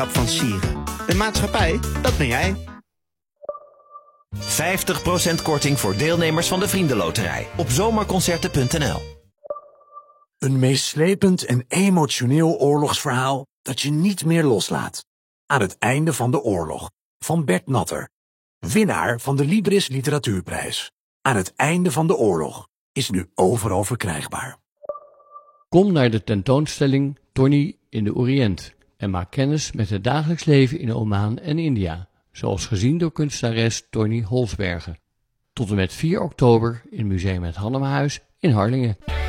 van sieren. De maatschappij, dat ben jij. 50% korting voor deelnemers van de Vriendenloterij op zomerconcerten.nl. Een meeslepend en emotioneel oorlogsverhaal dat je niet meer loslaat. Aan het einde van de oorlog, van Bert Natter. Winnaar van de Libris Literatuurprijs. Aan het einde van de oorlog is nu overal verkrijgbaar. Kom naar de tentoonstelling Tony in de Oriënt en maak kennis met het dagelijks leven in Oman en India, zoals gezien door kunstenares Tony Holsbergen. Tot en met 4 oktober in Museum Het Hannemahuis in Harlingen.